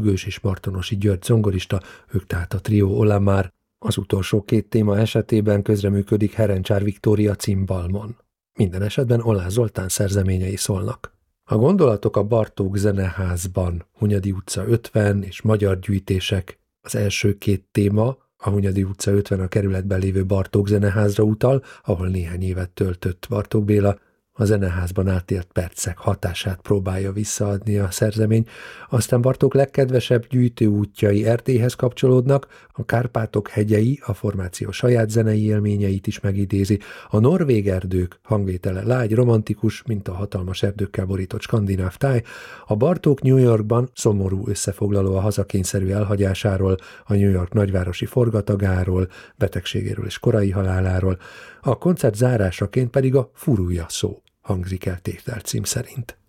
Gős és Martonosi György zongorista, ők tehát a trió Olamár. Az utolsó két téma esetében közreműködik Herencsár Viktória cimbalmon. Minden esetben Oláh Zoltán szerzeményei szólnak. A gondolatok a Bartók Zeneházban, Hunyadi utca 50 és Magyar gyűjtések. Az első két téma, a Hunyadi utca 50 a kerületben lévő Bartók Zeneházra utal, ahol néhány évet töltött Bartók Béla, a zeneházban átélt percek hatását próbálja visszaadni a szerzemény, aztán Bartók legkedvesebb gyűjtőútjai Erdélyhez kapcsolódnak, a Kárpátok hegyei a formáció saját zenei élményeit is megidézi, a norvég erdők hangvétele lágy, romantikus, mint a hatalmas erdőkkel borított skandináv táj, a Bartók New Yorkban szomorú összefoglaló a hazakényszerű elhagyásáról, a New York nagyvárosi forgatagáról, betegségéről és korai haláláról, a koncert zárásaként pedig a Furulja szó hangzik el tételcím szerint.